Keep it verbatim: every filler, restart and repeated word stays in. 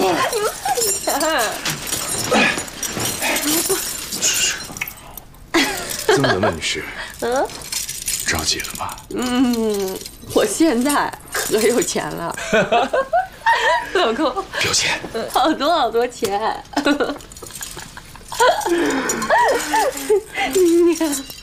曾文文女士，嗯，着急了吗？ 嗯，我现在可有钱了，老公， 有钱， 好多好多钱。你看。